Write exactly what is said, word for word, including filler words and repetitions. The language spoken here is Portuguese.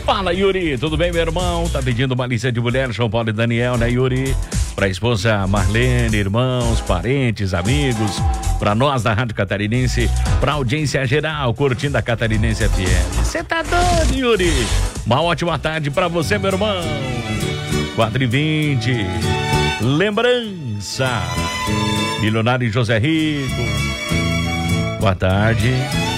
Fala, Yuri, tudo bem, meu irmão? Tá pedindo uma lista de mulheres, João Paulo e Daniel, né, Yuri? Pra esposa Marlene, irmãos, parentes, amigos, pra nós da Rádio Catarinense, pra audiência geral, curtindo a Catarinense F M. Você tá doido, Yuri? Uma ótima tarde pra você, meu irmão. quatro e vinte. Lembrança. Milionário José Rico. Boa tarde.